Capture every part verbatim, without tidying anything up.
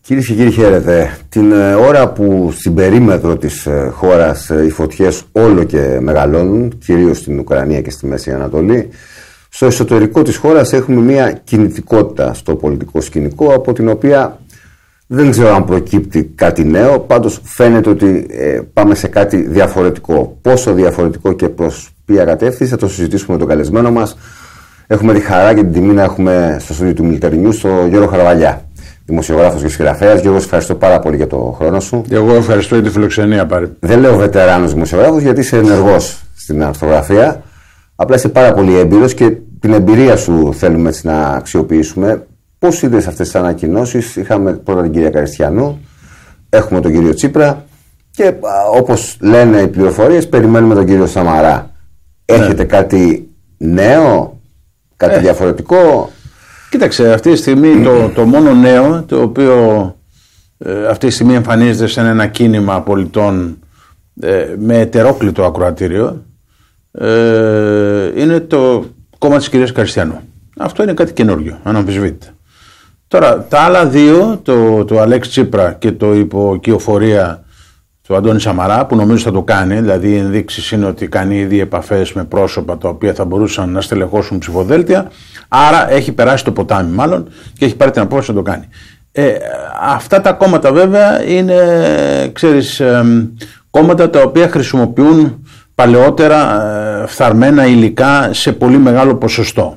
Κυρίες και κύριοι, χαίρετε. Την ώρα που στην περίμετρο της χώρας οι φωτιές όλο και μεγαλώνουν, κυρίως στην Ουκρανία και στη Μέση Ανατολή, στο εσωτερικό της χώρας έχουμε μια κινητικότητα στο πολιτικό σκηνικό, από την οποία δεν ξέρω αν προκύπτει κάτι νέο. Πάντως φαίνεται ότι ε, πάμε σε κάτι διαφορετικό. Πόσο διαφορετικό και προς ποια κατεύθυνση θα το συζητήσουμε με τον καλεσμένο μας. Έχουμε τη χαρά και την τιμή να έχουμε στο στούντιο του Military News τον Γιώργο Χαραβαλιά, δημοσιογράφος και συγγραφέας. Γιώργο, ευχαριστώ πάρα πολύ για το χρόνο σου. Εγώ ευχαριστώ για τη φιλοξενία, πάρει. Δεν λέω βετεράνος δημοσιογράφος, γιατί είσαι ενεργός στην αρθρογραφία. Απλά είσαι πάρα πολύ έμπειρος και την εμπειρία σου θέλουμε έτσι να αξιοποιήσουμε. Πώς είδες αυτές τις ανακοινώσεις? Είχαμε πρώτα την κυρία Καριστιανού, έχουμε τον κύριο Τσίπρα και όπως λένε οι πληροφορίες, περιμένουμε τον κύριο Σαμαρά. Έχετε ναι. κάτι νέο, κάτι ε. διαφορετικό? Κοίταξε, αυτή τη στιγμή το, το μόνο νέο το οποίο ε, αυτή τη στιγμή εμφανίζεται σαν ένα κίνημα πολιτών ε, με ετερόκλητο ακροατήριο ε, είναι το κόμμα της κυρίας Καριστιανού. Αυτό είναι κάτι καινούριο, αναμφισβήτητα. Τώρα τα άλλα δύο, το, το Αλέξη Τσίπρα και το υποκυοφορία του Αντώνη Σαμαρά, που νομίζω θα το κάνει, δηλαδή οι ενδείξεις είναι ότι κάνει ήδη επαφές με πρόσωπα τα οποία θα μπορούσαν να στελεχώσουν ψηφοδέλτια, άρα έχει περάσει το ποτάμι μάλλον και έχει πάρει την απόφαση να το κάνει. Ε, αυτά τα κόμματα βέβαια είναι, ξέρεις, ε, κόμματα τα οποία χρησιμοποιούν παλαιότερα ε, φθαρμένα υλικά σε πολύ μεγάλο ποσοστό.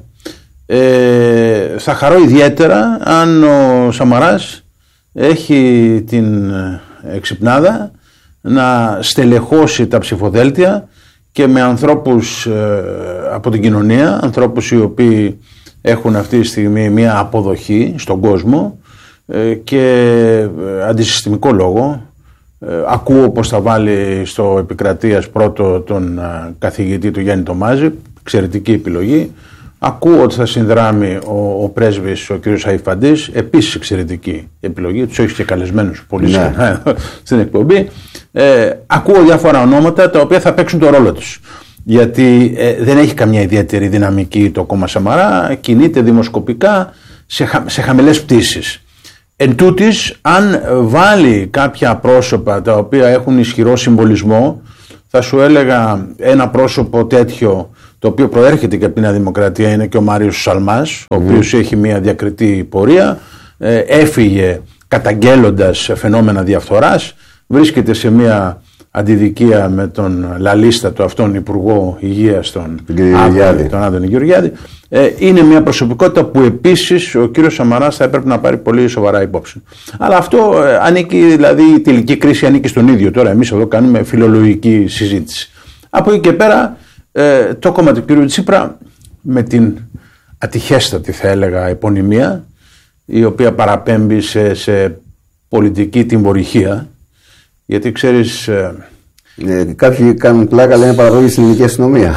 Ε, θα χαρώ ιδιαίτερα αν ο Σαμαράς έχει την εξυπνάδα να στελεχώσει τα ψηφοδέλτια και με ανθρώπους ε, από την κοινωνία, ανθρώπους οι οποίοι έχουν αυτή τη στιγμή μια αποδοχή στον κόσμο ε, και ε, αντισυστημικό λόγο. Ε, ακούω πως θα βάλει στο Επικρατείας πρώτο τον ε, καθηγητή του Γιάννη Τομάζη, εξαιρετική επιλογή. Ακούω ότι θα συνδράμει ο, ο πρέσβης, ο κ. Σαϊφαντής, επίσης εξαιρετική επιλογή, τους έχει και καλεσμένους πολύ συχνά ναι. στην εκπομπή. Ε, ακούω διάφορα ονόματα τα οποία θα παίξουν το ρόλο τους. Γιατί ε, δεν έχει καμιά ιδιαίτερη δυναμική το κόμμα Σαμαρά, κινείται δημοσκοπικά σε, χα, σε χαμηλές πτήσεις. Εν τούτης, αν βάλει κάποια πρόσωπα τα οποία έχουν ισχυρό συμβολισμό, θα σου έλεγα ένα πρόσωπο τέτοιο, το οποίο προέρχεται και από την Νέα Δημοκρατία, είναι και ο Μάριος Σαλμάς, ο οποίος mm. έχει μια διακριτή πορεία, ε, έφυγε καταγγέλλοντας φαινόμενα διαφθοράς, βρίσκεται σε μια αντιδικία με τον λαλίστατο αυτόν Υπουργό Υγείας, τον, Άδων, τον Άδωνη Γεωργιάδη. Ε, είναι μια προσωπικότητα που επίσης ο κύριος Σαμαράς θα έπρεπε να πάρει πολύ σοβαρά υπόψη. Αλλά αυτό ε, ανήκει, δηλαδή η τελική κρίση ανήκει στον ίδιο. Τώρα εμείς εδώ κάνουμε φιλολογική συζήτηση. Από εκεί και πέρα ε, το κόμμα του κύριου Τσίπρα, με την ατυχέστατη θα έλεγα επωνυμία, η οποία παραπέμπει σε, σε πολιτική τιμωρυχία, γιατί ξέρεις... Ε, ε, κάποιοι κάνουν πλάκα, λένε παραγωγή στην ελληνική αστυνομία.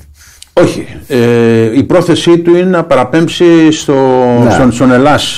Όχι. Ε, η πρόθεσή του είναι να παραπέμψει στο, στον, στον Ελλάς.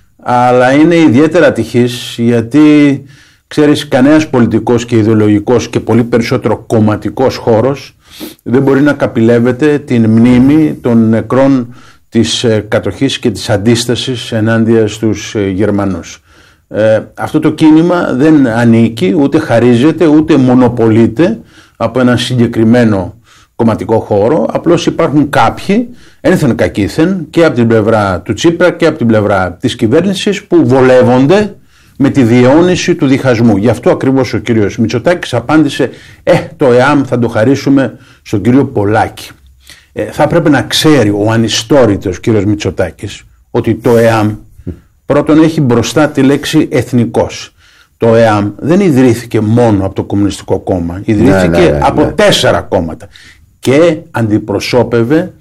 Αλλά είναι ιδιαίτερα ατυχής, γιατί ξέρεις, κανένας πολιτικός και ιδεολογικός και πολύ περισσότερο κομματικός χώρος δεν μπορεί να καπηλεύεται την μνήμη των νεκρών της ε, κατοχής και της αντίστασης ενάντια στους ε, Γερμανούς. Ε, αυτό το κίνημα δεν ανήκει, ούτε χαρίζεται, ούτε μονοπολείται από ένα συγκεκριμένο κομματικό χώρο. Απλώς υπάρχουν κάποιοι, ένθεν κακήθεν, και από την πλευρά του Τσίπρα και από την πλευρά της κυβέρνησης, που βολεύονται με τη διαιώνιση του διχασμού. Γι' αυτό ακριβώς ο κύριος Μητσοτάκης απάντησε «Ε, το ΕΑΜ θα το χαρίσουμε στον κύριο Πολάκη». Ε, θα πρέπει να ξέρει ο ανιστόρητος κύριος Μητσοτάκης ότι το ΕΑΜ πρώτον έχει μπροστά τη λέξη εθνικός. Το ΕΑΜ δεν ιδρύθηκε μόνο από το Κομμουνιστικό Κόμμα, ιδρύθηκε ναι, ναι, ναι, από ναι. τέσσερα κόμματα και αντιπροσώπευε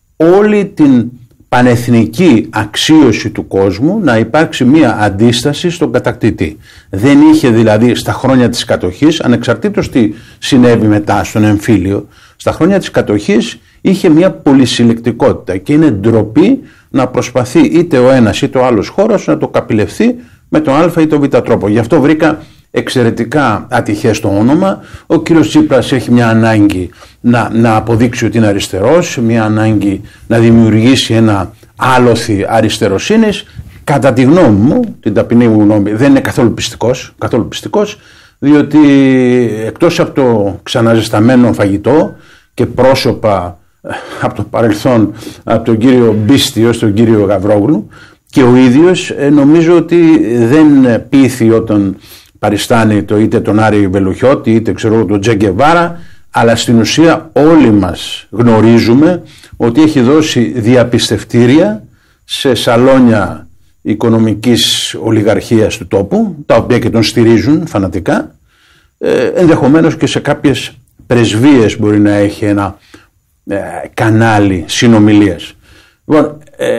όλη την πανεθνική αξίωση του κόσμου, να υπάρξει μία αντίσταση στον κατακτητή. Δεν είχε δηλαδή στα χρόνια της κατοχής, ανεξαρτήτως τι συνέβη μετά στον εμφύλιο, στα χρόνια της κατοχής είχε μία πολυσυλλεκτικότητα και είναι ντροπή να προσπαθεί είτε ο ένας είτε ο άλλος χώρος να το καπηλευθεί με τον α ή τον β τρόπο. Γι' αυτό βρήκα εξαιρετικά ατυχές το όνομα. Ο κύριος Τσίπρας έχει μια ανάγκη να, να αποδείξει ότι είναι αριστερός, μια ανάγκη να δημιουργήσει ένα άλοθη αριστεροσύνης. κατά τη γνώμη μου, την ταπεινή μου γνώμη, δεν είναι καθόλου πιστικός, καθόλου πιστικός, διότι εκτός από το ξαναζεσταμένο φαγητό και πρόσωπα από το παρελθόν, από τον κύριο Μπίστη ως τον κύριο Γαβρόγλου, και ο ίδιος νομίζω ότι δεν πείθει όταν παριστάνει το είτε τον Άρη Βελουχιώτη είτε ξέρω τον Τζε Γκεβάρα, αλλά στην ουσία όλοι μας γνωρίζουμε ότι έχει δώσει διαπιστευτήρια σε σαλόνια οικονομικής ολιγαρχίας του τόπου, τα οποία και τον στηρίζουν φανατικά, ε, ενδεχομένως και σε κάποιες πρεσβείες μπορεί να έχει ένα ε, κανάλι συνομιλίας. Λοιπόν, ε,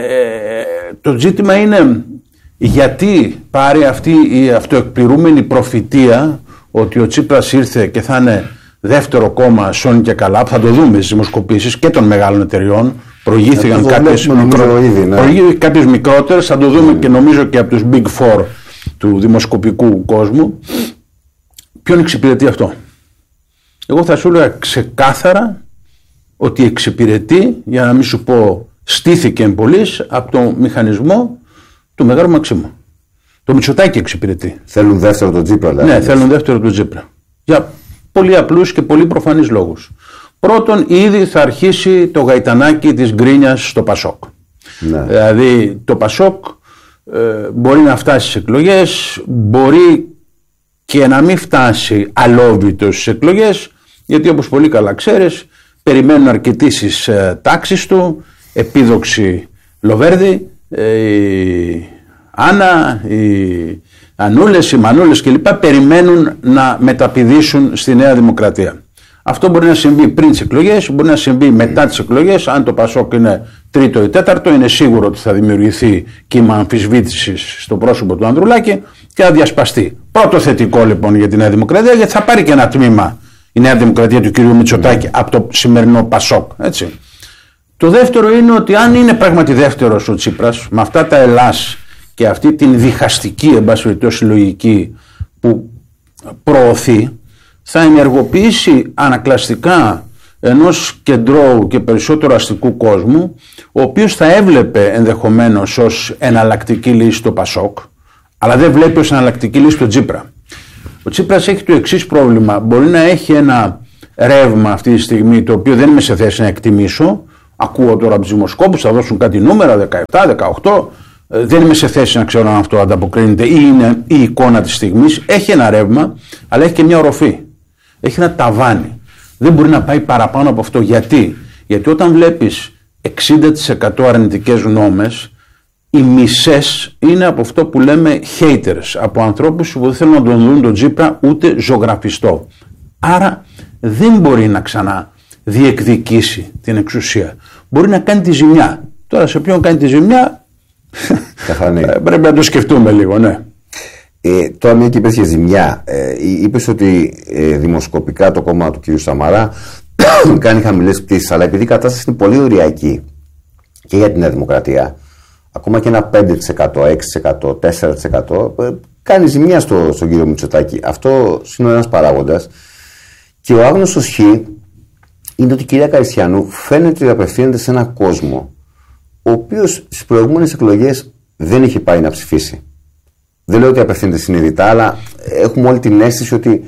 το ζήτημα είναι γιατί πάρει αυτή η αυτοεκπληρούμενη προφητεία ότι ο Τσίπρας ήρθε και θα είναι δεύτερο κόμμα σώνει και καλά, που θα το δούμε στις δημοσκοπήσεις και των μεγάλων εταιριών. Προηγήθηκαν κάποιες, μικρο... ναι. κάποιες μικρότερες, θα το δούμε mm. και νομίζω και από τους Big Four του δημοσκοπικού κόσμου. Ποιον εξυπηρετεί αυτό? Εγώ θα σου έλεγα ξεκάθαρα ότι εξυπηρετεί, για να μην σου πω στήθηκε εμπολής, από το μηχανισμό του Μεγάλου Μαξίμου. Το Μητσοτάκη εξυπηρετεί. Θέλουν δεύτερο τον Τσίπρα, δηλαδή. Ναι, θέλουν δεύτερο τον Τσίπρα. Για πολύ απλούς και πολύ προφανείς λόγους. Πρώτον, ήδη θα αρχίσει το γαϊτανάκι της γκρίνιας στο Πασόκ. Ναι. Δηλαδή, το Πασόκ ε, μπορεί να φτάσει στις εκλογές, μπορεί και να μην φτάσει αλόβητο στις εκλογές, γιατί όπως πολύ καλά ξέρεις, περιμένουν αρκετοί στις ε, τάξεις του, επίδοξη Λοβέρδη, ε, η Άννα, οι Ανούλες, οι Μανούλες κλπ. Περιμένουν να μεταπηδήσουν στη Νέα Δημοκρατία. Αυτό μπορεί να συμβεί πριν τις εκλογές, μπορεί να συμβεί μετά τις εκλογές. Αν το Πασόκ είναι τρίτο ή τέταρτο, είναι σίγουρο ότι θα δημιουργηθεί κύμα αμφισβήτησης στο πρόσωπο του Ανδρουλάκη και θα διασπαστεί. Πρώτο θετικό λοιπόν για τη Νέα Δημοκρατία, γιατί θα πάρει και ένα τμήμα η Νέα Δημοκρατία του κ. Μητσοτάκη mm. από το σημερινό Πασόκ. Έτσι. Το δεύτερο είναι ότι αν είναι πράγματι δεύτερος ο Τσίπρας, με αυτά τα ελάς και αυτή την διχαστική εν πάση περιπτώσει λογική που προωθεί, θα ενεργοποιήσει ανακλαστικά ενός κεντρώου και περισσότερο αστικού κόσμου, ο οποίος θα έβλεπε ενδεχομένως ως εναλλακτική λύση το Πασόκ, αλλά δεν βλέπει ως εναλλακτική λύση το Τσίπρα. Ο Τσίπρας έχει το εξής πρόβλημα. Μπορεί να έχει ένα ρεύμα αυτή τη στιγμή, το οποίο δεν είμαι σε θέση να εκτιμήσω. Ακούω τώρα από τους δημοσκόπους, θα δώσουν κάτι νούμερα, δεκαεπτά, δεκαοκτώ. Δεν είμαι σε θέση να ξέρω αν αυτό ανταποκρίνεται ή είναι η εικόνα της στιγμής. Έχει ένα ρεύμα, αλλά έχει και μια οροφή. Έχει ένα ταβάνι. Δεν μπορεί να πάει παραπάνω από αυτό. Γιατί? Γιατί όταν βλέπεις εξήντα τοις εκατό αρνητικές γνώμες, οι μισές είναι από αυτό που λέμε haters, από ανθρώπους που δεν θέλουν να τον δουν τον Τσίπρα ούτε ζωγραφιστό. Άρα δεν μπορεί να ξανά διεκδικήσει την εξουσία. Μπορεί να κάνει τη ζημιά. Τώρα σε ποιον κάνει τη ζημιά πρέπει να το σκεφτούμε λίγο, ναι. Ε, τώρα μια και είπες για ζημιά, ε, είπες ότι ε, δημοσκοπικά το κόμμα του κ. Σαμαρά κάνει χαμηλές πτήσεις, αλλά επειδή η κατάσταση είναι πολύ ωριακή και για την Νέα Δημοκρατία, ακόμα και ένα πέντε τοις εκατό, έξι τοις εκατό, τέσσερα τοις εκατό ε, κάνει ζημιά στο, στον κύριο Μητσοτάκη. Αυτό είναι ένας παράγοντας. Και ο άγνωστος χ είναι ότι η κυρία Καριστιανού φαίνεται ότι απευθύνεται σε έναν κόσμο ο οποίος στις προηγούμενες εκλογές δεν είχε πάει να ψηφίσει. Δεν λέω ότι απευθύνεται συνειδητά, αλλά έχουμε όλη την αίσθηση ότι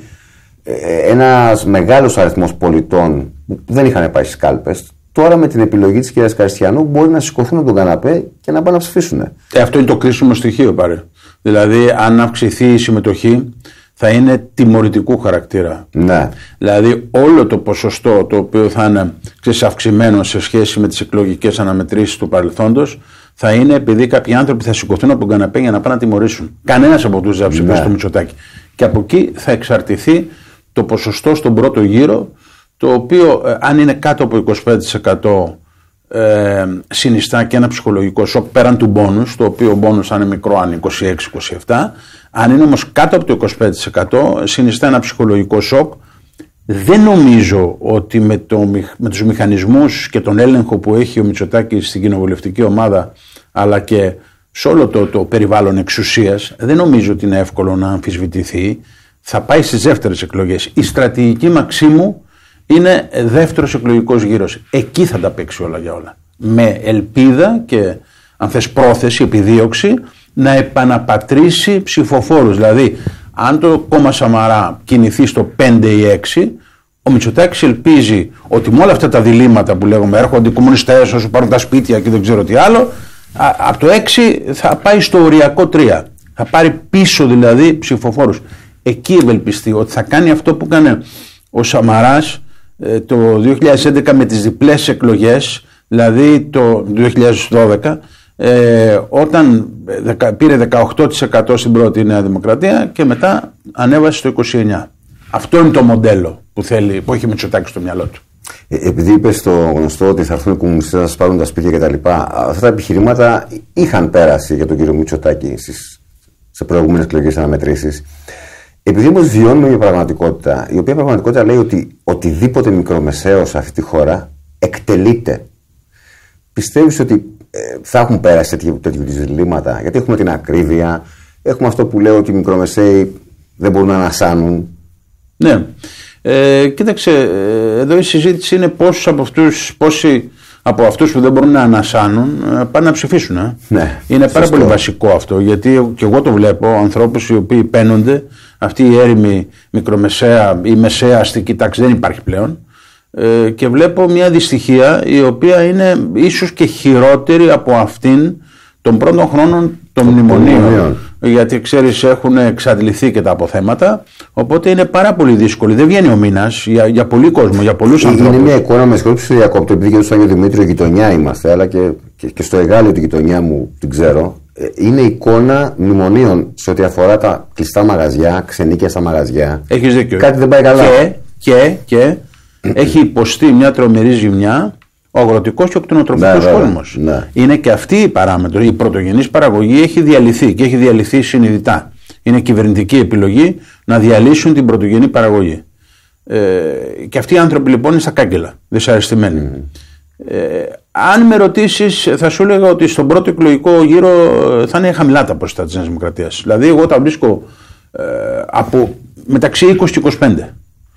ένας μεγάλος αριθμός πολιτών που δεν είχαν πάει στις κάλπες, τώρα με την επιλογή της κυρίας Καριστιανού μπορεί να σηκωθούν από τον καναπέ και να πάνε να ψηφίσουν. Ε, αυτό είναι το κρίσιμο στοιχείο, πάρε. Δηλαδή, αν αυξηθεί η συμμετοχή, θα είναι τιμωρητικού χαρακτήρα. Ναι. Δηλαδή, όλο το ποσοστό το οποίο θα είναι ξέρεις, αυξημένο σε σχέση με τις εκλογικές αναμετρήσεις του παρελθόντος, θα είναι επειδή κάποιοι άνθρωποι θα σηκωθούν από τον καναπέ για να πάνε να τιμωρήσουν. Κανένας από αυτούς δεν θα ψηφίσει το Μητσοτάκη. Και από εκεί θα εξαρτηθεί το ποσοστό στον πρώτο γύρο, το οποίο ε, αν είναι κάτω από είκοσι πέντε τοις εκατό ε, συνιστά και ένα ψυχολογικό σοκ πέραν του μπόνους, το οποίο ο μπόνους θα είναι μικρό αν είναι είκοσι έξι είκοσι επτά. Αν είναι όμως κάτω από το είκοσι πέντε τοις εκατό συνιστά ένα ψυχολογικό σοκ. Δεν νομίζω ότι με, το, με τους μηχανισμούς και τον έλεγχο που έχει ο Μητσοτάκης στην κοινοβουλευτική ομάδα, αλλά και σε όλο το, το περιβάλλον εξουσίας, δεν νομίζω ότι είναι εύκολο να αμφισβητηθεί. Θα πάει στις δεύτερες εκλογές. Η στρατηγική Μαξίμου είναι δεύτερος εκλογικός γύρος. Εκεί θα τα παίξει όλα για όλα. Με ελπίδα και αν θες πρόθεση, επιδίωξη, να επαναπατρίσει ψηφοφόρους. Δηλαδή, αν το κόμμα Σαμαρά κινηθεί στο πέντε ή έξι, ο Μητσοτάκης ελπίζει ότι με όλα αυτά τα διλήμματα που λέγουμε, έρχονται οι κομμουνιστές όσο πάρουν τα σπίτια και δεν ξέρω τι άλλο, από το έξι θα πάει στο οριακό τρία. Θα πάρει πίσω δηλαδή ψηφοφόρους. Εκεί ευελπιστεί ότι θα κάνει αυτό που έκανε ο Σαμαράς ε, το δύο χιλιάδες έντεκα με τις διπλές εκλογές, δηλαδή το δύο χιλιάδες δώδεκα, ε, όταν πήρε δεκαοκτώ τοις εκατό στην πρώτη Νέα Δημοκρατία και μετά ανέβασε στο είκοσι εννιά τοις εκατό. Αυτό είναι το μοντέλο που, θέλει, που έχει Μητσοτάκη στο μυαλό του. Ε, επειδή είπε το γνωστό ότι θα έρθουν οι κομμουνιστές να σας πάρουν τα σπίτια κτλ., αυτά τα επιχειρήματα είχαν πέρασει για τον κύριο Μητσοτάκη στις, σε προηγούμενες εκλογές αναμετρήσεις. Επειδή όμως βιώνουμε μια πραγματικότητα, η οποία πραγματικότητα λέει ότι οτιδήποτε μικρομεσαίο σε αυτή τη χώρα εκτελείται. Πιστεύεις ότι ε, θα έχουν πέρασει τέτοιου τέτοιου διλήμματα? Γιατί έχουμε την ακρίβεια, έχουμε αυτό που λέω ότι οι μικρομεσαίοι δεν μπορούν να ανασάνουν. Ναι. Ε, κοίταξε, εδώ η συζήτηση είναι πόσους από αυτούς, πόσοι από αυτούς που δεν μπορούν να ανασάνουν πάνε να ψηφίσουν. Ε. Ναι, είναι πάρα σωστό. πολύ βασικό αυτό, γιατί και εγώ το βλέπω, ανθρώπους οι οποίοι παίρνονται, αυτή η έρημη μικρομεσαία ή μεσαία αστική τάξη δεν υπάρχει πλέον, ε, και βλέπω μια δυστυχία η οποία είναι ίσως και χειρότερη από αυτήν των πρώτων χρόνων των μνημονίων. Γιατί ξέρεις, έχουν εξαντληθεί και τα αποθέματα, οπότε είναι πάρα πολύ δύσκολο. Δεν βγαίνει ο μήνας για, για πολύ κόσμο, για πολλούς ανθρώπους. Είναι μια εικόνα με σκοπό του διακόπτω, επειδή και στο Άγιο Δημήτριο γειτονιά είμαστε, αλλά και, και, και στο Εγάλιο τη γειτονιά μου την ξέρω. Είναι εικόνα μνημονίων σε ό,τι αφορά τα κλειστά μαγαζιά, ξενίκια στα μαγαζιά. Έχεις δίκιο. Κάτι δεν πάει καλά. Και, και, και έχει υποστεί μια τρομερή ζημιά ο αγροτικός και ο κτηνοτροφικός κόσμος. Ναι. Είναι και αυτή η παράμετρο. Η πρωτογενής παραγωγή έχει διαλυθεί και έχει διαλυθεί συνειδητά. Είναι κυβερνητική επιλογή να διαλύσουν την πρωτογενή παραγωγή. Ε, και αυτοί οι άνθρωποι λοιπόν είναι στα κάγκελα, δυσαρεστημένοι. Mm. Ε, αν με ρωτήσεις, θα σου έλεγα ότι στον πρώτο εκλογικό γύρο θα είναι χαμηλά τα ποσοστά της Νέας Δημοκρατίας. Δηλαδή, εγώ τα βρίσκω ε, από μεταξύ είκοσι και είκοσι πέντε.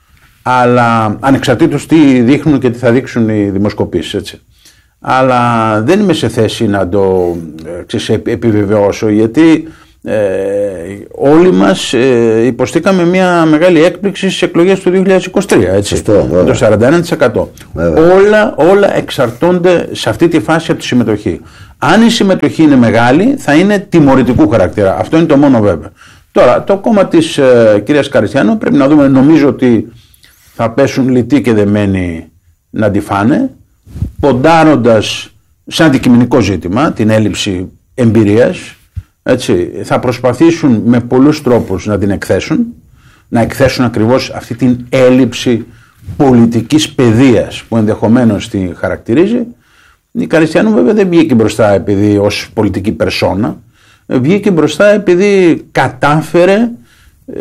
Αλλά ανεξαρτήτως τι δείχνουν και τι θα δείξουν οι δημοσκοπήσεις, έτσι. Αλλά δεν είμαι σε θέση να το ξέρεις, επιβεβαιώσω, γιατί ε, όλοι μας ε, υποστήκαμε μια μεγάλη έκπληξη στις εκλογές του δύο χιλιάδες είκοσι τρία, έτσι. Σωστό, το σαράντα ένα τοις εκατό. Όλα, όλα εξαρτώνται σε αυτή τη φάση από τη συμμετοχή. Αν η συμμετοχή είναι μεγάλη, θα είναι τιμωρητικού χαρακτήρα. Αυτό είναι το μόνο βέβαιο. Τώρα, το κόμμα της ε, κυρίας Καριστιανού πρέπει να δούμε, νομίζω ότι θα πέσουν λιτοί και δεμένοι να τη φάνε, ποντάροντας σε αντικειμενικό ζήτημα την έλλειψη εμπειρίας, έτσι, θα προσπαθήσουν με πολλούς τρόπους να την εκθέσουν, να εκθέσουν ακριβώς αυτή την έλλειψη πολιτικής παιδείας που ενδεχομένως τη χαρακτηρίζει. Η Καριστιανού βέβαια δεν βγήκε μπροστά επειδή ως πολιτική περσόνα, βγήκε μπροστά επειδή κατάφερε, Ε,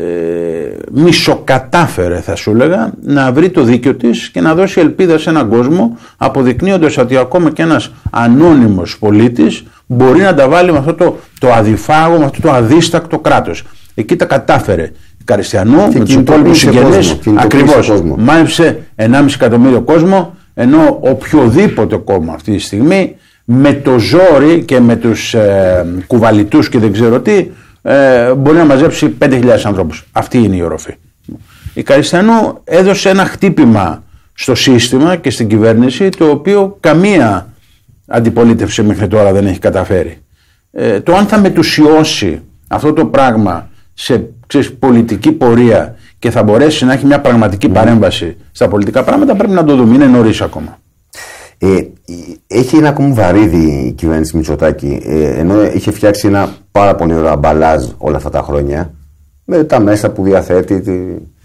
μισοκατάφερε θα σου έλεγα να βρει το δίκιο της και να δώσει ελπίδα σε έναν κόσμο, αποδεικνύοντας ότι ακόμα και ένας ανώνυμος πολίτης μπορεί να τα βάλει με αυτό το, το αδιφάγο, με αυτό το αδίστακτο κράτος. Εκεί τα κατάφερε η Καριστιανού και με τους υπόλοιπους συγγενείς, ακριβώς μάζεψε ενάμιση εκατομμύριο κόσμο, ενώ οποιοδήποτε κόμμα αυτή τη στιγμή με το ζόρι και με τους ε, κουβαλιτούς και δεν ξέρω τι Ε, μπορεί να μαζέψει πέντε χιλιάδες ανθρώπους. Αυτή είναι η οροφή. Η Καριστιανού έδωσε ένα χτύπημα στο σύστημα και στην κυβέρνηση, το οποίο καμία αντιπολίτευση μέχρι τώρα δεν έχει καταφέρει. Ε, το αν θα μετουσιώσει αυτό το πράγμα σε ξέρεις, πολιτική πορεία και θα μπορέσει να έχει μια πραγματική mm. παρέμβαση στα πολιτικά πράγματα, πρέπει να το δούμε. Είναι νωρίς ακόμα. Ε, έχει ένα ακόμη βαρύδι η κυβέρνηση Μητσοτάκη, ε, ενώ είχε φτιάξει ένα πάρα πολύ ωραίο αμπαλάζ όλα αυτά τα χρόνια με τα μέσα που διαθέτει. Τη...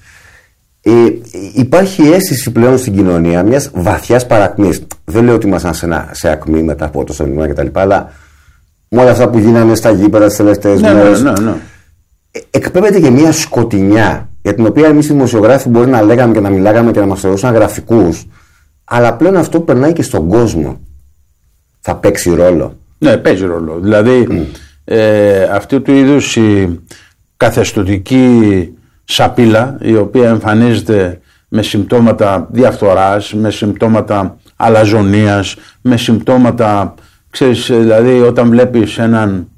Ε, υπάρχει αίσθηση πλέον στην κοινωνία μιας βαθιάς παρακμής. Δεν λέω ότι ήμασταν σε, ένα, σε ακμή μετά από το σεμινάρι και τα λοιπά, αλλά με όλα αυτά που γίνανε στα γήπεδα τις τελευταίες ναι, μέρες, ναι, ναι, ναι. εκπέμπεται και μια σκοτεινιά για την οποία εμείς οι δημοσιογράφοι μπορεί να λέγαμε και να μιλάγαμε και να μας θεωρούσαν γραφικούς. Αλλά πλέον αυτό περνάει και στον κόσμο. Θα παίξει ρόλο. Ναι, παίζει ρόλο. Δηλαδή mm. ε, αυτού του είδους η καθεστωτική σαπίλα, η οποία εμφανίζεται με συμπτώματα διαφθοράς, με συμπτώματα αλαζονίας, με συμπτώματα, ξέρεις, δηλαδή όταν βλέπεις έναν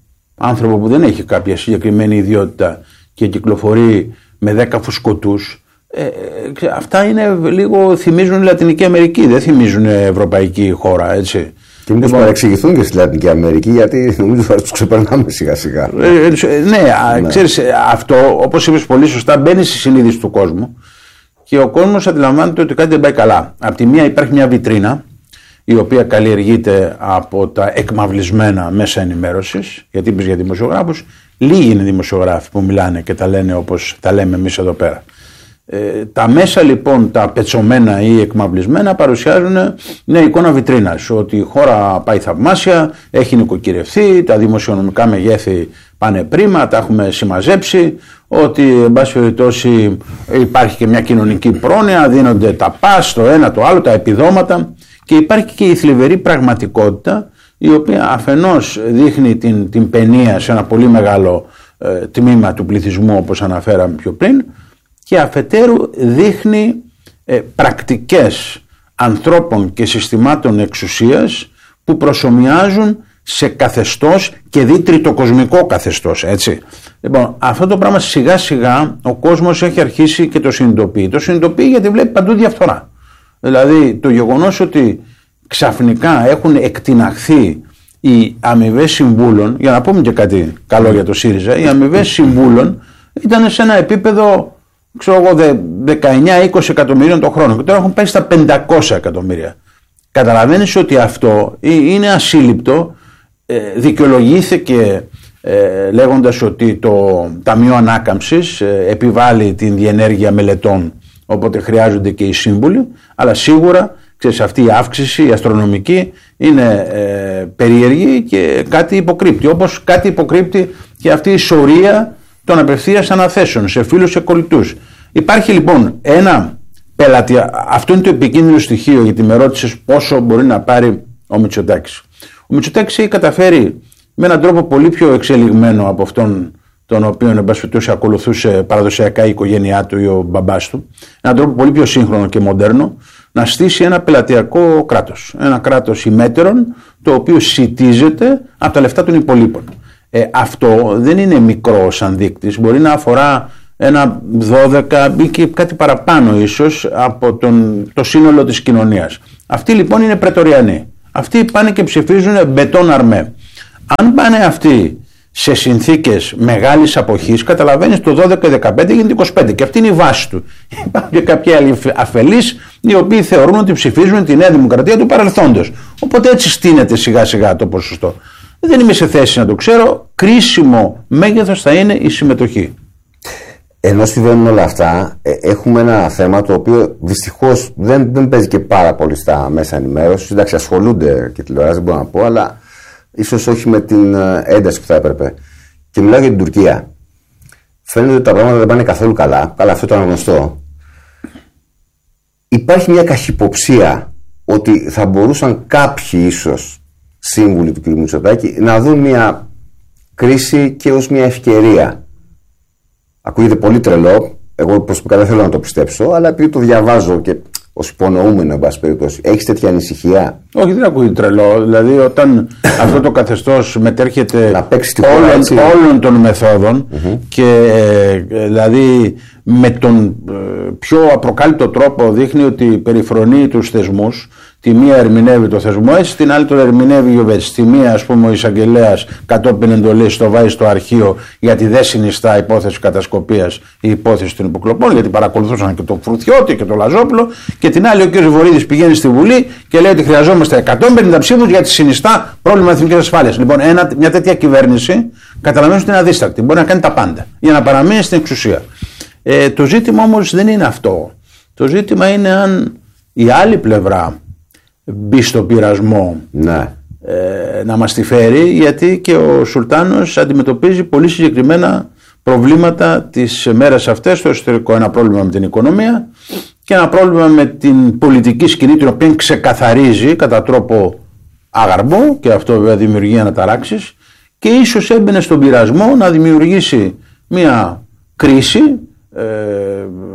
άνθρωπο που δεν έχει κάποια συγκεκριμένη ιδιότητα και κυκλοφορεί με δέκα φουσκωτούς, ε, αυτά είναι λίγο, θυμίζουν Λατινική Αμερική, δεν θυμίζουν ευρωπαϊκή χώρα, έτσι. Και μήπως παρεξηγηθούν και στη Λατινική Αμερική, γιατί νομίζω ότι τους ξεπερνάμε σιγά σιγά. Ε, ε, ναι, ναι, ξέρεις, αυτό, όπως είπες πολύ σωστά, μπαίνει στη συνείδηση του κόσμου και ο κόσμος αντιλαμβάνεται ότι κάτι δεν πάει καλά. Απ' τη μία υπάρχει μια βιτρίνα, η οποία καλλιεργείται από τα εκμαυλισμένα μέσα ενημέρωσης, γιατί είπες για δημοσιογράφους, λίγοι είναι δημοσιογράφοι που μιλάνε και τα λένε όπως τα λέμε εμείς εδώ πέρα. Ε, τα μέσα λοιπόν, τα πετσωμένα ή εκμαυλισμένα, παρουσιάζουν μια εικόνα βιτρίνας, ότι η χώρα πάει θαυμάσια, έχει νοικοκυρευθεί, τα δημοσιονομικά μεγέθη πάνε πρίμα, τα έχουμε συμμαζέψει, ότι εν πάση περιπτώσει υπάρχει και μια κοινωνική πρόνοια, δίνονται τα πας, το ένα το άλλο, τα επιδόματα. Και υπάρχει και η θλιβερή πραγματικότητα, η οποία αφενός δείχνει την, την παινία σε ένα πολύ μεγάλο ε, τμήμα του πληθυσμού, όπως αναφέραμε πιο πριν, και αφετέρου δείχνει ε, πρακτικές ανθρώπων και συστημάτων εξουσίας που προσομοιάζουν σε καθεστώς και δι τριτοκοσμικό καθεστώς, έτσι. Λοιπόν, αυτό το πράγμα σιγά σιγά ο κόσμος έχει αρχίσει και το συνειδητοποιεί. Το συνειδητοποιεί γιατί βλέπει παντού διαφθορά. Δηλαδή το γεγονός ότι ξαφνικά έχουν εκτιναχθεί οι αμοιβές συμβούλων, για να πούμε και κάτι καλό για το ΣΥΡΙΖΑ, οι αμοιβές συμβούλων ήταν σε ένα επίπεδο, ξέρω εγώ, δεκαεννιά είκοσι εκατομμυρίων το χρόνο και τώρα έχουν πάει στα πεντακόσια εκατομμύρια. Καταλαβαίνεις ότι αυτό είναι ασύλληπτο, δικαιολογήθηκε λέγοντας ότι το Ταμείο Ανάκαμψης επιβάλλει την διενέργεια μελετών, οπότε χρειάζονται και οι σύμβουλοι, αλλά σίγουρα ξέρεις, αυτή η αύξηση, η αστρονομική, είναι ε, περίεργη και κάτι υποκρύπτει. Όπως κάτι υποκρύπτει και αυτή η σωρία των απευθείας αναθέσεων σε φίλους και κολλητούς. Υπάρχει λοιπόν ένα πελάτη, αυτό είναι το επικίνδυνο στοιχείο, γιατί με ρώτησες πόσο μπορεί να πάρει ο Μητσοτάκης. Ο Μητσοτάκης έχει καταφέρει με έναν τρόπο πολύ πιο εξελιγμένο από αυτόν τον οποίο εν πάση περιπτώσει ακολουθούσε παραδοσιακά η οικογένειά του ή ο μπαμπάς του, έναν τρόπο πολύ πιο σύγχρονο και μοντέρνο, να στήσει ένα πελατειακό κράτος. Ένα κράτος ημέτερον, το οποίο σιτίζεται από τα λεφτά των υπολείπων. Ε, αυτό δεν είναι μικρό σαν δείκτης, μπορεί να αφορά ένα δώδεκα ή και κάτι παραπάνω ίσως από τον, το σύνολο της κοινωνίας. Αυτοί λοιπόν είναι πρετοριανοί. Αυτοί πάνε και ψηφίζουν μπετόν αρμέ. Αν πάνε αυτοί σε συνθήκες μεγάλης αποχής, καταλαβαίνεις το δώδεκα δεκαπέντε γίνεται είκοσι πέντε και αυτή είναι η βάση του. Υπάρχουν και κάποιοι άλλοι αφελείς οι οποίοι θεωρούν ότι ψηφίζουν τη Νέα Δημοκρατία του παρελθόντος. Οπότε έτσι στείνεται σιγά σιγά το ποσοστό. Δεν είμαι σε θέση να το ξέρω. Κρίσιμο μέγεθος θα είναι η συμμετοχή. Ενώ συμβαίνουν όλα αυτά, έχουμε ένα θέμα το οποίο δυστυχώς δεν, δεν παίζει και πάρα πολύ στα μέσα ενημέρωσης. Εντάξει, ασχολούνται και τηλεοράσει, δεν μπορώ να πω, αλλά ίσως όχι με την ένταση που θα έπρεπε. Και μιλάω για την Τουρκία. Φαίνεται ότι τα πράγματα δεν πάνε καθόλου καλά. Καλά, αυτό ήταν γνωστό. Υπάρχει μια καχυποψία ότι θα μπορούσαν κάποιοι ίσως σύμβουλοι του κ. Μητσοτάκη να δουν μια κρίση και ως μια ευκαιρία. Ακούγεται πολύ τρελό. Εγώ προσωπικά δεν θέλω να το πιστέψω, αλλά επειδή το διαβάζω και ως υπονοούμενο, εν πάση περιπτώσει, έχεις τέτοια ανησυχία? Όχι, δεν ακούγεται τρελό. Δηλαδή, όταν αυτό το καθεστώς μετέρχεται όλων, όλων των μεθόδων mm-hmm. και ε, δηλαδή με τον ε, πιο απροκάλυπτο τρόπο δείχνει ότι περιφρονεί τους θεσμούς. Τη μία ερμηνεύει το θεσμό έτσι, την άλλη το ερμηνεύει η Γιωβέτση. Τη μία, ας πούμε, ο εισαγγελέας κατόπιν εντολής το βάζει στο αρχείο γιατί δεν συνιστά υπόθεση κατασκοπίας η υπόθεση των υποκλοπών, γιατί παρακολουθούσαν και το Φρουθιώτη και το Λαζόπουλο. Και την άλλη, ο κ. Βορύδης πηγαίνει στη Βουλή και λέει ότι χρειαζόμαστε εκατόν πενήντα ψήφους γιατί συνιστά πρόβλημα εθνικής ασφάλειας. Λοιπόν, ένα, μια τέτοια κυβέρνηση καταλαβαίνεις ότι είναι αδίστακτη. Μπορεί να κάνει τα πάντα για να παραμείνει στην εξουσία. Ε, το ζήτημα όμως δεν είναι αυτό. Το ζήτημα είναι αν η άλλη πλευρά μπει στο πειρασμό ναι. ε, να μας τη φέρει, γιατί και ο Σουλτάνος αντιμετωπίζει πολύ συγκεκριμένα προβλήματα τις μέρες αυτές στο εσωτερικό. Ένα πρόβλημα με την οικονομία και ένα πρόβλημα με την πολιτική σκηνή, την οποία ξεκαθαρίζει κατά τρόπο άγαρμπο, και αυτό βέβαια δημιουργεί αναταράξεις, και ίσως έμπαινε στον πειρασμό να δημιουργήσει μια κρίση ε,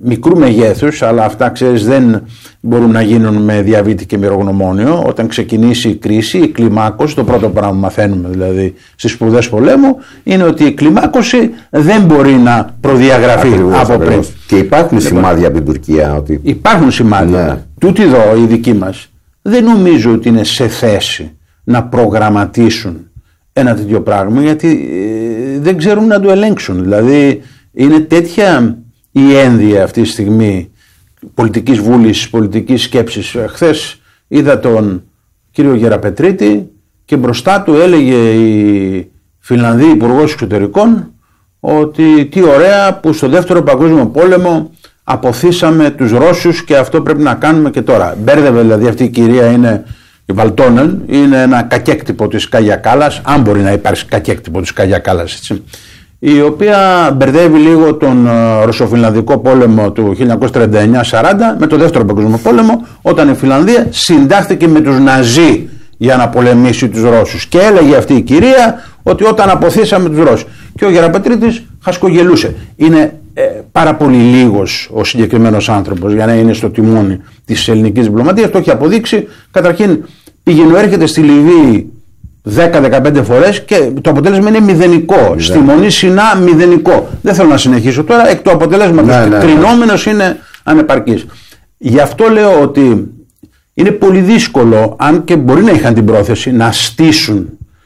μικρού μεγέθους, αλλά αυτά ξέρεις δεν μπορούν να γίνουν με διαβήτη και μυρογνωμόνιο. Όταν ξεκινήσει η κρίση, η κλιμάκωση, το πρώτο πράγμα που μαθαίνουμε δηλαδή στις σπουδές πολέμου, είναι ότι η κλιμάκωση δεν μπορεί να προδιαγραφεί ακριβώς, από πριν. Και υπάρχουν σημάδια από την Τουρκία. Ότι... Υπάρχουν σημάδια. Ναι. Τούτοι εδώ οι δικοί μας δεν νομίζω ότι είναι σε θέση να προγραμματίσουν ένα τέτοιο πράγμα, γιατί ε, δεν ξέρουν να το ελέγξουν. Δηλαδή είναι τέτοια η ένδυα αυτή τη στιγμή πολιτικής βούλησης, πολιτικής σκέψης. Χθες είδα τον κύριο Γεραπετρίτη και μπροστά του έλεγε η Φινλανδή Υπουργός Εξωτερικών ότι τι ωραία που στο δεύτερο παγκόσμιο πόλεμο αποθήσαμε τους Ρώσους και αυτό πρέπει να κάνουμε και τώρα. Μπέρδευε δηλαδή αυτή η κυρία, είναι η Βαλτόνεν, είναι ένα κακέκτυπο της Κάγια Κάλλας, αν μπορεί να υπάρξει κακέκτυπο της Κάγια Κάλλας, έτσι, η οποία μπερδεύει λίγο τον Ρωσοφινλανδικό πόλεμο του χίλια εννιακόσια τριάντα εννιά σαράντα με το δεύτερο παγκόσμιο πόλεμο, όταν η Φινλανδία συντάχθηκε με τους Ναζί για να πολεμήσει τους Ρώσους. Και έλεγε αυτή η κυρία ότι όταν αποθήσαμε τους Ρώσους. Και ο Γεραπετρίτης χασκογελούσε. Είναι ε, πάρα πολύ λίγος ο συγκεκριμένος άνθρωπος για να είναι στο τιμόνι της ελληνικής διπλωματίας. Το έχει αποδείξει. Καταρχήν πήγαινε, έρχεται στη Λιβύη δέκα με δεκαπέντε φορές και το αποτέλεσμα είναι μηδενικό. Ναι. Στη Μονή Σινά μηδενικό. Δεν θέλω να συνεχίσω τώρα. Εκ του αποτελέσματος ναι, ναι, ναι. κρινόμενος είναι ανεπαρκής. Γι' αυτό λέω ότι είναι πολύ δύσκολο, αν και μπορεί να είχαν την πρόθεση, να στήσουν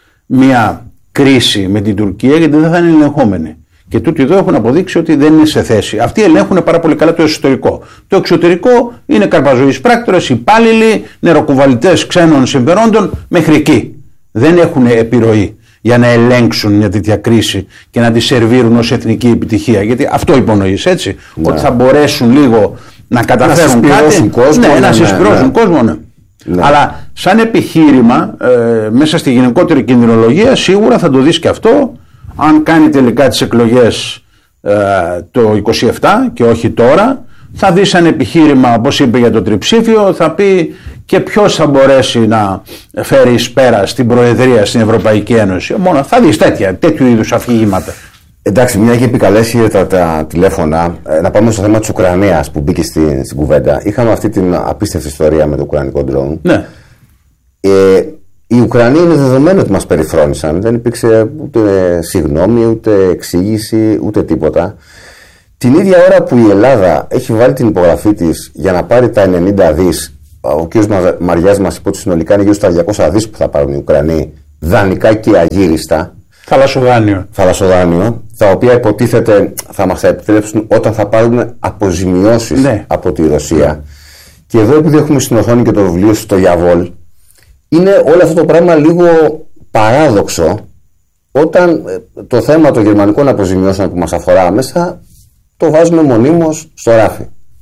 μια κρίση με την Τουρκία, γιατί δεν θα είναι ελεγχόμενοι. Και τούτοι εδώ έχουν αποδείξει ότι δεν είναι σε θέση. Αυτοί ελέγχουν πάρα πολύ καλά το εσωτερικό. Το εξωτερικό είναι καρπαζοείς πράκτορες, υπάλληλοι, νεροκουβαλητές ξένων συμφερόντων μέχρι εκεί. Δεν έχουν επιρροή για να ελέγξουν μια τέτοια κρίση και να τη σερβίρουν ως εθνική επιτυχία. Γιατί αυτό υπονοείς, έτσι. Ναι. Ότι θα μπορέσουν λίγο να καταφέρουν να κάτι. Κόσμο, ναι, ναι, να συσπηρώσουν ναι. κόσμο, ναι. Ναι. Αλλά σαν επιχείρημα ε, μέσα στη γενικότερη κινδυνολογία σίγουρα θα το δεις και αυτό. Αν κάνει τελικά τις εκλογές ε, το είκοσι επτά και όχι τώρα, θα δεις σαν επιχείρημα, όπως είπε για το τριψήφιο, θα πει και ποιος θα μπορέσει να φέρει εις πέρα στην Προεδρία στην Ευρωπαϊκή Ένωση. Μόνο θα δεις τέτοια, τέτοιου είδους αφηγήματα. Εντάξει, μια έχει επικαλέσει τα, τα τηλέφωνα. Ε, να πάμε στο θέμα της Ουκρανίας που μπήκε στην, στην κουβέντα. Είχαμε αυτή την απίστευτη ιστορία με το ουκρανικό ντρόουν. Ναι. Ε, οι Ουκρανοί είναι δεδομένο ότι μας περιφρόνησαν. Δεν υπήρξε ούτε συγγνώμη, ούτε εξήγηση, ούτε τίποτα. Την ίδια ώρα που η Ελλάδα έχει βάλει την υπογραφή της για να πάρει τα ενενήντα δις, ο κ. Μαριάς μας είπε ότι συνολικά είναι γύρω στα διακόσια δις που θα πάρουν οι Ουκρανοί, δανεικά και αγύριστα. Θαλασσοδάνειο. Θαλασσοδάνειο, τα οποία υποτίθεται θα μας επιτρέψουν όταν θα πάρουν αποζημιώσεις ναι. από τη Ρωσία. Ναι. Και εδώ, επειδή έχουμε στην οθόνη και το βιβλίο στο Γιαβόλ, είναι όλο αυτό το πράγμα λίγο παράδοξο, όταν το θέμα των γερμανικών αποζημιώσεων που μας αφορά άμεσα το βάζουμε μονίμως στο ράφι.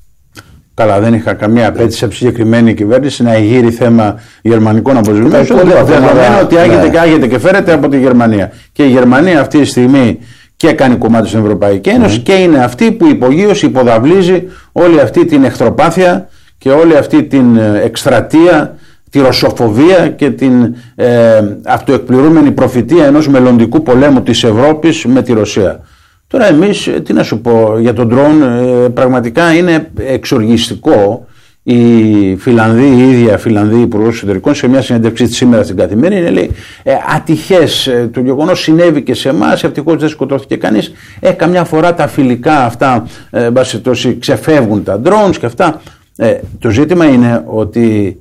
Καλά, δεν είχα καμία απέτηση από τη συγκεκριμένη κυβέρνηση να εγείρει θέμα γερμανικών αποζημιώσεων. Δεδομένου ότι άγεται ναι. και άγεται και φέρεται από τη Γερμανία. Και η Γερμανία αυτή τη στιγμή και κάνει κομμάτι στην Ευρωπαϊκή Ένωση mm. και είναι αυτή που υπογείως υποδαβλίζει όλη αυτή την εχθροπάθεια και όλη αυτή την εκστρατεία, τη ρωσοφοβία και την ε, αυτοεκπληρούμενη προφητεία ενός μελλοντικού πολέμου της Ευρώπης με τη Ρωσία. Τώρα εμείς, τι να σου πω για τον ντρόουν, ε, πραγματικά είναι εξοργιστικό. Η Φιλανδή, η ίδια Φιλανδή Υπουργός Εξωτερικών, σε μια συνέντευξή της σήμερα στην Καθημερινή, λέει ε, ατυχές ε, το γεγονός συνέβη και σε εμάς, ευτυχώς δεν σκοτώθηκε κανείς. Ε, καμιά φορά τα φιλικά αυτά, ε, μπασιτώσει, ξεφεύγουν τα drones και αυτά. Ε, το ζήτημα είναι ότι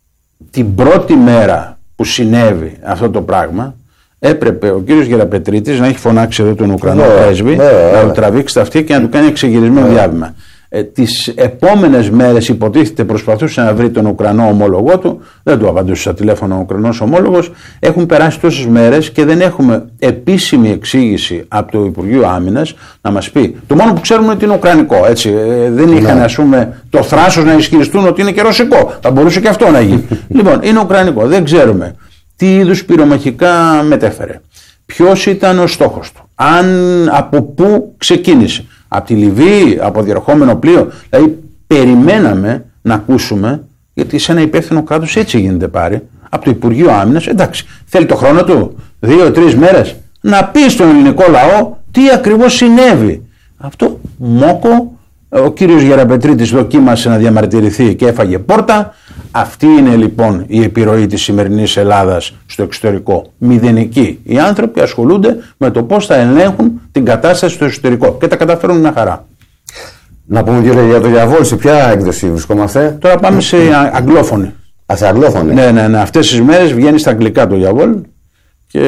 την πρώτη μέρα που συνέβη αυτό το πράγμα, έπρεπε ο κύριος Γεραπετρίτης να έχει φωνάξει εδώ τον Ουκρανό yeah, πρέσβη, yeah, να του τραβήξει τα αυτιά και να του κάνει εξεγυρισμένο yeah. διάβημα. Ε, τις επόμενες μέρες υποτίθεται προσπαθούσε να βρει τον Ουκρανό ομόλογό του, δεν του απαντούσε στα τηλέφωνα ο Ουκρανός ομόλογος. Έχουν περάσει τόσες μέρες και δεν έχουμε επίσημη εξήγηση από το Υπουργείο Άμυνας να μας πει. Το μόνο που ξέρουμε είναι ότι είναι ουκρανικό. Έτσι. Ε, δεν είχαν yeah. ας πούμε το θράσος να ισχυριστούν ότι είναι και ρωσικό. Θα μπορούσε και αυτό να γίνει. Λοιπόν, είναι ουκρανικό. Δεν ξέρουμε τι είδους πυρομαχικά μετέφερε, ποιος ήταν ο στόχος του, αν από πού ξεκίνησε, από τη Λιβύη, από διερχόμενο πλοίο. Δηλαδή περιμέναμε να ακούσουμε, γιατί σε ένα υπεύθυνο κράτος έτσι γίνεται πάρει, από το Υπουργείο Άμυνας, εντάξει, θέλει το χρόνο του, δύο-τρεις μέρες, να πει στον ελληνικό λαό τι ακριβώς συνέβη. Αυτό μόκο Ο κύριος Γεραπετρίτης δοκίμασε να διαμαρτυρηθεί και έφαγε πόρτα. Αυτή είναι λοιπόν η επιρροή της σημερινής Ελλάδας στο εξωτερικό. Μηδενική. Οι άνθρωποι ασχολούνται με το πώς θα ελέγχουν την κατάσταση στο εσωτερικό και τα καταφέρουν μια χαρά. Να πούμε δύο για το Γιαβόλ, σε ποια έκδοση βρισκόμαστε? Τώρα πάμε σε αγγλόφωνη. Α, σε αγγλόφωνη. Ναι, ναι, ναι. Αυτές τις μέρες βγαίνει στα αγγλικά το Γιαβόλ και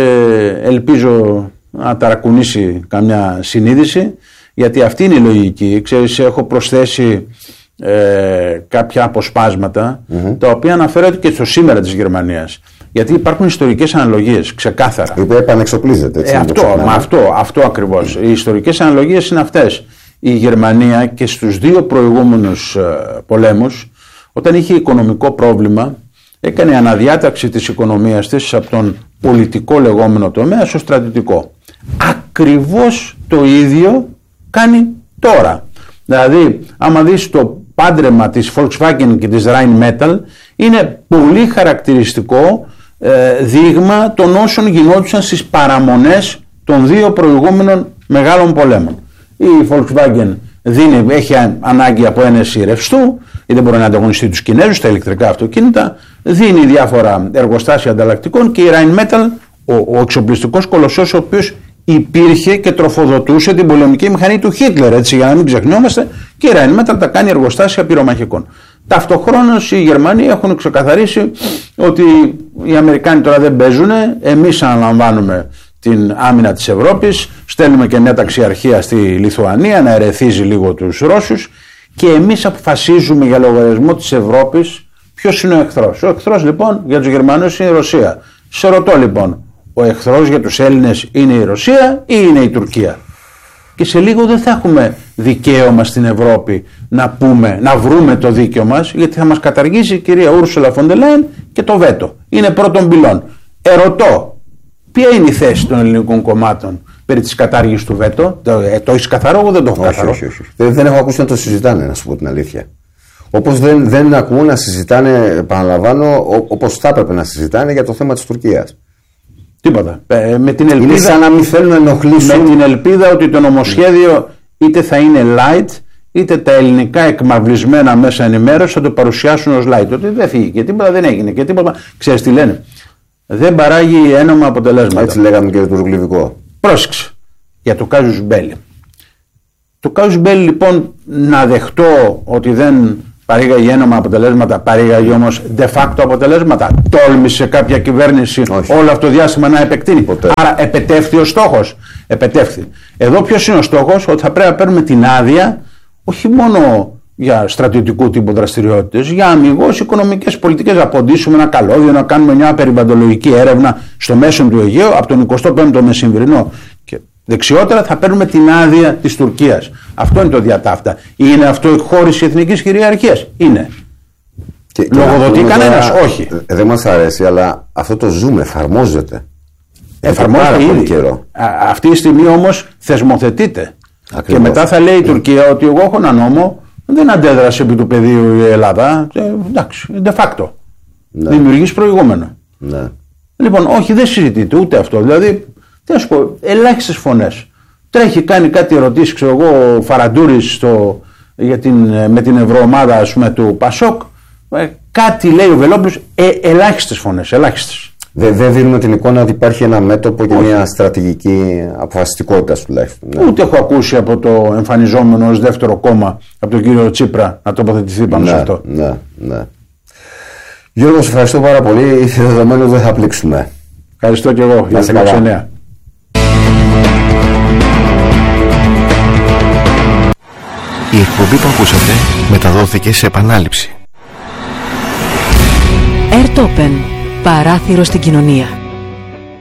ελπίζω να ταρακουνήσει καμιά συνείδηση, γιατί αυτή είναι η λογική. Ξέρεις, έχω προσθέσει ε, κάποια αποσπάσματα mm-hmm. τα οποία αναφέρονται και στο σήμερα της Γερμανίας. Γιατί υπάρχουν ιστορικές αναλογίες, ξεκάθαρα. Η οποία επανεξοπλίζεται. Έτσι, ε, αυτό, μα αυτό, αυτό ακριβώς. Οι ιστορικές αναλογίες είναι αυτές. Η Γερμανία και στους δύο προηγούμενους ε, πολέμους, όταν είχε οικονομικό πρόβλημα, έκανε αναδιάταξη της οικονομίας της από τον πολιτικό λεγόμενο τομέα στο στρατιωτικό. Ακριβώς το ίδιο κάνει τώρα. Δηλαδή, άμα δεις το πάντρεμα της Volkswagen και της Rheinmetall, είναι πολύ χαρακτηριστικό ε, δείγμα των όσων γινόντουσαν στις παραμονές των δύο προηγούμενων μεγάλων πολέμων. Η Volkswagen δίνει, έχει ανάγκη από ένεση ρευστού, ή δεν μπορεί να ανταγωνιστεί τους Κινέζους στα ηλεκτρικά αυτοκίνητα, δίνει διάφορα εργοστάσια ανταλλακτικών, και η Rheinmetall, ο, ο εξοπλιστικός κολοσσός, ο οποίος υπήρχε και τροφοδοτούσε την πολεμική μηχανή του Χίτλερ, έτσι, για να μην ξεχνιόμαστε, και η Rheinmetall τα κάνει εργοστάσια πυρομαχικών. Ταυτοχρόνως οι Γερμανοί έχουν ξεκαθαρίσει ότι οι Αμερικάνοι τώρα δεν παίζουν, εμείς αναλαμβάνουμε την άμυνα της Ευρώπης, στέλνουμε και μια ταξιαρχία στη Λιθουανία να ερεθίζει λίγο τους Ρώσους, και εμείς αποφασίζουμε για λογαριασμό της Ευρώπης ποιος είναι ο εχθρός. Ο εχθρός λοιπόν για τους Γερμανούς είναι η Ρωσία. Σε ρωτώ λοιπόν, ο εχθρός για τους Έλληνες είναι η Ρωσία ή είναι η Τουρκία? Και σε λίγο δεν θα έχουμε δικαίωμα στην Ευρώπη να πούμε, να βρούμε το δίκαιο μας, γιατί θα μας καταργήσει η κυρία Ούρσουλα φον ντερ Λάιεν και το βέτο. Είναι πρώτον πυλών. Ερωτώ, ποια είναι η θέση των ελληνικών κομμάτων περί της κατάργησης του βέτο? Το, ε, το έχεις καθαρό? Εγώ δεν το έχω όχι, καθαρό. Όχι, όχι, όχι. Δεν, δεν έχω ακούσει να το συζητάνε, να σου πω την αλήθεια. Όπως δεν, δεν ακούω να συζητάνε, επαναλαμβάνω, όπως θα έπρεπε να συζητάνε για το θέμα της Τουρκίας. Τίποτα. Ε, με την ελπίδα, είναι σαν να μην θέλουν να ενοχλήσουν. Με την ελπίδα ότι το νομοσχέδιο είτε θα είναι light, είτε τα ελληνικά εκμαυλισμένα μέσα ενημέρωση θα το παρουσιάσουν ως light. Ότι δεν φύγει και τίποτα δεν έγινε και τίποτα. Ξέρεις τι λένε? Δεν παράγει ένομα αποτελέσματα. Έτσι λέγαμε και για το Τουρκλιβικό. Πρόσεξε. Για το Κάζους Μπέλι. Το Κάζους Μπέλι λοιπόν, να δεχτώ ότι δεν παρήγαγε ένομα αποτελέσματα, παρήγαγε όμως de facto αποτελέσματα? Τόλμησε κάποια κυβέρνηση όχι. όλο αυτό το διάστημα να επεκτείνει? Ποτέ. Άρα επετεύχθη ο στόχος? Επετεύχθη. Εδώ ποιος είναι ο στόχος? Ότι θα πρέπει να παίρνουμε την άδεια όχι μόνο για στρατιωτικού τύπου δραστηριότητες, για αμιγώς οικονομικές πολιτικές, να ποντίσουμε ένα καλώδιο, να κάνουμε μια περιβαλλοντολογική έρευνα στο μέσο του Αιγαίου από τον εικοστό πέμπτο μεσημβρινό. Και δεξιότερα θα παίρνουμε την άδεια της Τουρκίας. Αυτό είναι το διατάφτα. Είναι αυτό η χώρηση εθνικής κυριαρχίας? Είναι. Και, λογοδοτεί και κανένας? Όχι. Δεν μας αρέσει, αλλά αυτό το ζούμε, εφαρμόζεται. Εφαρμόζεται ήδη. Καιρό. Α, αυτή τη στιγμή όμως θεσμοθετείται. Ακριβώς. Και μετά θα λέει η Τουρκία ότι εγώ έχω ένα νόμο, δεν αντέδρασε επί του πεδίου η Ελλάδα. Ε, εντάξει, de facto. Ναι. Δημιουργείς προηγούμενο. Ναι. Λοιπόν, όχι, δεν συζητείται ούτε αυτό. Δηλαδή, τι να σου πω, ελάχιστες φωνές. Τρέχει, κάνει κάτι ερωτήσεις, ξέρω εγώ, ο Φαραντούρης στο, για την, με την ευρωομάδα, ας πούμε, του Πασόκ. Ε, κάτι λέει ο Βελόπουλος, ε, ελάχιστες φωνές, ελάχιστες. Δεν δε δίνουμε την εικόνα ότι υπάρχει ένα μέτωπο και όχι. μια στρατηγική αποφασιστικότητα τουλάχιστον. Ναι. Ούτε έχω ακούσει από το εμφανιζόμενο ως δεύτερο κόμμα, από τον κύριο Τσίπρα, να τοποθετηθεί πάνω ναι, σε αυτό. Ναι, ναι. Γιώργο, σε ευχαριστώ πάρα πολύ. Ήρθε δεδομένο δεν θα πλήξουμε. Ευχαριστώ και εγώ για την εξενέα. Η εκπομπή που ακούσατε μεταδόθηκε σε επανάληψη. Airtopen. Παράθυρο στην κοινωνία.